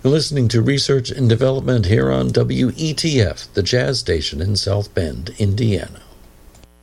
You're listening to Research and Development here on WETF, the jazz station in South Bend, Indiana.